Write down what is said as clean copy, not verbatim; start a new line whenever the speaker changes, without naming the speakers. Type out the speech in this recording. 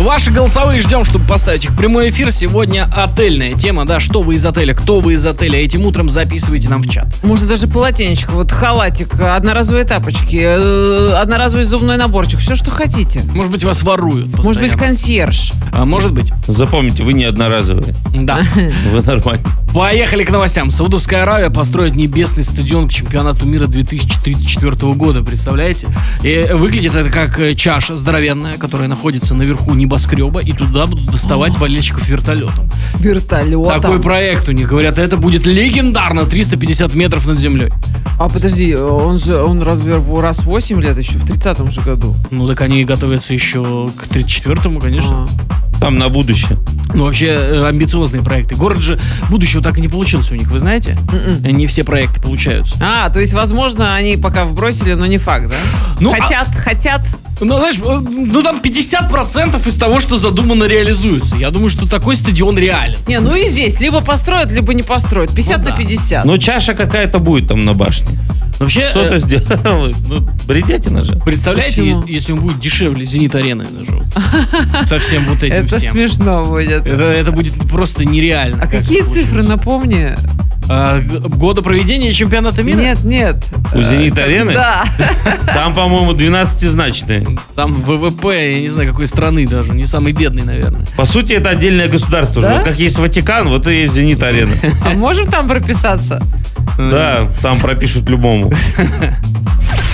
Ваши голосовые ждем, чтобы поставить их в прямой эфир. Сегодня отельная тема, да, что вы из отеля, кто вы из отеля. Этим утром записывайте нам в чат.
Можно даже полотенечко, вот халатик, одноразовые тапочки, одноразовый зубной наборчик, все, что хотите.
Может быть, вас воруют постоянно.
Может быть, консьерж.
Может быть.
Запомните, вы не одноразовые.
Да.
Вы нормально.
Поехали к новостям. Саудовская Аравия построит небесный стадион к чемпионату мира 2034 года, представляете? И выглядит это как чаша здоровенная, которая находится наверху небоскреба, и туда будут доставать болельщиков вертолетом.
Вертолетом.
Такой проект у них, говорят, это будет легендарно, 350 метров над землей.
А подожди, он разве раз в 8 лет еще, в 30-м же году?
Ну так они готовятся еще к 34-му, конечно.
Там на будущее.
Ну вообще амбициозные проекты. Город же будущего так и не получился у них, вы знаете? Не все проекты получаются.
То есть, возможно, они пока вбросили, но не факт, да?
Ну,
хотят.
Ну, знаешь, там 50% из того, что задумано, реализуется. Я думаю, что такой стадион реален.
Не, ну и здесь либо построят, либо не построят. 50 на 50.
Ну, чаша какая-то будет там на башне.
Вообще,
Что-то сделают. Ну, бредятина же.
представляете,
Почему?
если он будет дешевле Зенит-арены даже. Со всем вот этим
Это
всем.
смешно будет.
Это будет просто нереально.
А какие цифры, напомни?
Года проведения чемпионата мира?
Нет.
У «Зенит-арены»?
Да.
Там, по-моему, 12-значные.
Там ВВП, я не знаю, какой страны даже. Не самый бедный, наверное.
По сути, это отдельное государство.
Да?
Вот как есть Ватикан, вот и есть «Зенит-арена».
А можем там прописаться?
Да, там пропишут любому.